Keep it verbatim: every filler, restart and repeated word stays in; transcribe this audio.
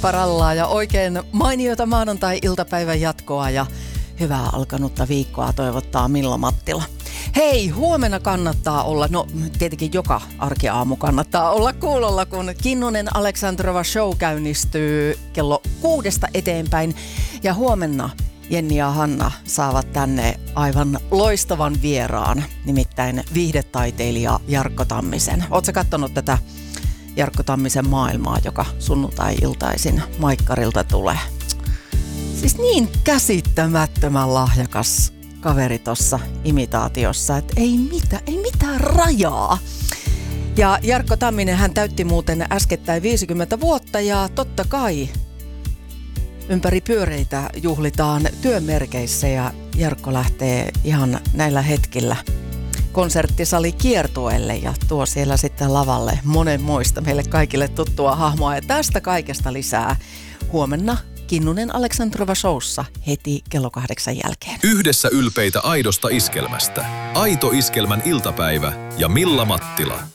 parallaa ja oikein mainiota maanantai-iltapäivän jatkoa ja hyvää alkanutta viikkoa toivottaa Milla Mattila. Hei, huomenna kannattaa olla, no tietenkin joka arkiaamu kannattaa olla kuulolla, kun Kinnunen Aleksandrova show käynnistyy kello kuudesta eteenpäin. Ja huomenna Jenni ja Hanna saavat tänne aivan loistavan vieraan, nimittäin viihdetaiteilija Jarkko Tammisen. Ootko sä kattonut tätä Jarkko Tammisen maailmaa, joka sunnuntai-iltaisin Maikkarilta tulee? Siis niin käsittämättömän lahjakas kaveri tuossa imitaatiossa, että ei mitään, ei mitään rajaa. Ja Jarkko Tamminen, hän täytti muuten äskettäin viisikymmentä vuotta ja totta kai ympäri pyöreitä juhlitaan työmerkeissä ja Jarkko lähtee ihan näillä hetkillä konserttisali kiertueelle ja tuo siellä sitten lavalle monenmoista meille kaikille tuttua hahmoa. Ja tästä kaikesta lisää huomenna Kinnunen Aleksandrova showssa heti kello kahdeksan jälkeen. Yhdessä ylpeitä aidosta iskelmästä. Aito iskelmän iltapäivä ja Milla Mattila.